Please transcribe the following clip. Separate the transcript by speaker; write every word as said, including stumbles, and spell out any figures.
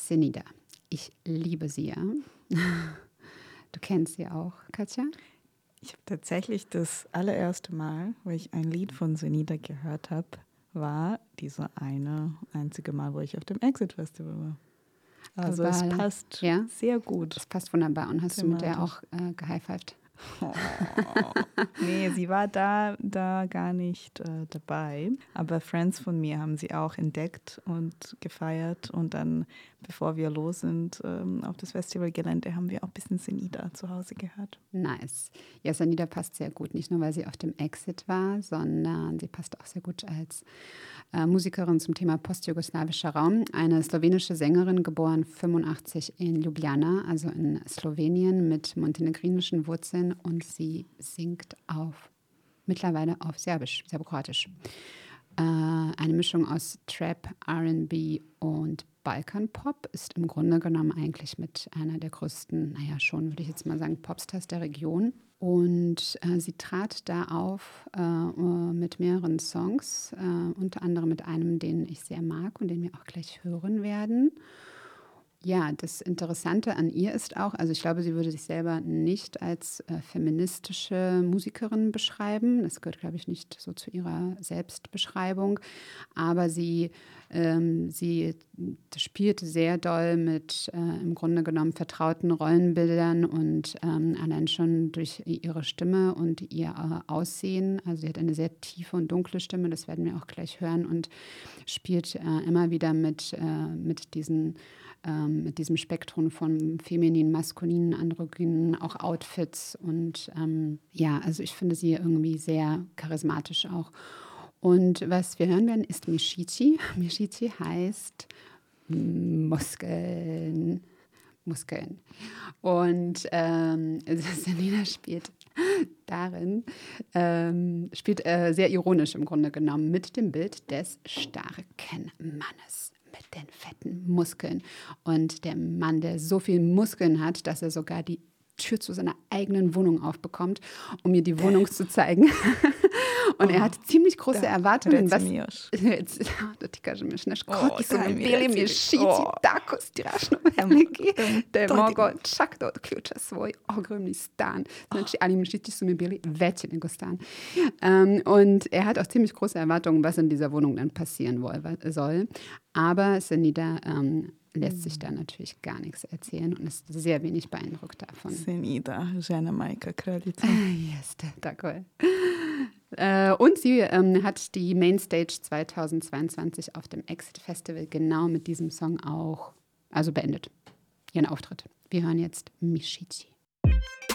Speaker 1: Senida. Ich liebe sie, ja. Du kennst sie auch, Katja?
Speaker 2: Ich habe tatsächlich das allererste Mal, wo ich ein Lied von Senida gehört habe, war diese eine einzige Mal, wo ich auf dem Exit Festival war. Also
Speaker 1: Aber,
Speaker 2: es passt
Speaker 1: ja,
Speaker 2: sehr gut.
Speaker 1: es passt wunderbar. Und hast
Speaker 2: Thematisch.
Speaker 1: du mit der auch äh, gehighfived?
Speaker 2: Oh. Nee, sie war da, da gar nicht äh, dabei. Aber Friends von mir haben sie auch entdeckt und gefeiert. Und dann, bevor wir los sind ähm, auf das Festivalgelände, haben wir auch ein bisschen Senida zu Hause gehört.
Speaker 1: Nice. Ja, Senida passt sehr gut. Nicht nur, weil sie auf dem Exit war, sondern sie passt auch sehr gut als äh, Musikerin zum Thema postjugoslawischer Raum. Eine slowenische Sängerin, geboren fünfundachtzig in Ljubljana, also in Slowenien, mit montenegrinischen Wurzeln. Und sie singt auf, mittlerweile auf Serbisch, Serbokroatisch. Äh, eine Mischung aus Trap, R and B und Balkanpop, ist im Grunde genommen eigentlich mit einer der größten, naja schon, würde ich jetzt mal sagen, Popstars der Region. Und äh, sie trat da auf äh, mit mehreren Songs, äh, unter anderem mit einem, den ich sehr mag und den wir auch gleich hören werden. Ja, das Interessante an ihr ist auch, also ich glaube, sie würde sich selber nicht als äh, feministische Musikerin beschreiben. Das gehört, glaube ich, nicht so zu ihrer Selbstbeschreibung. Aber sie, ähm, sie spielt sehr doll mit äh, im Grunde genommen vertrauten Rollenbildern und ähm, allein schon durch ihre Stimme und ihr äh, Aussehen. Also sie hat eine sehr tiefe und dunkle Stimme, das werden wir auch gleich hören, und spielt äh, immer wieder mit, äh, mit diesen Ähm, mit diesem Spektrum von feminin, maskulinen, androgynen, auch Outfits. Und ähm, ja, also ich finde sie irgendwie sehr charismatisch auch. Und was wir hören werden, ist Mišići. Mišići heißt Muskeln. Muskeln. Und ähm, Senina spielt darin, ähm, spielt äh, sehr ironisch im Grunde genommen mit dem Bild des starken Mannes. Mit den fetten Muskeln. Und der Mann, der so viel Muskeln hat, dass er sogar die Tür zu seiner eigenen Wohnung aufbekommt, um mir die Wohnung zu zeigen. Und oh, er hat ziemlich große Erwartungen. Was, da ti kažem još nešto. Koti su mi bili mišići, tako strašno veliki, da je mogao čak da otključa svoj ogromni stan. Znači, ali mišići su mi bili veći nego stan. Um, und er hat auch ziemlich große Erwartungen, was in dieser Wohnung dann passieren soll. Aber Senida um, lässt sich da natürlich gar nichts erzählen und ist sehr wenig beeindruckt davon.
Speaker 2: Senida, žena majka kraljica.
Speaker 1: Jeste, tako je. Äh, und sie ähm, hat die Mainstage zweitausendzweiundzwanzig auf dem Exit Festival genau mit diesem Song auch, also beendet, ihren Auftritt. Wir hören jetzt Mišići.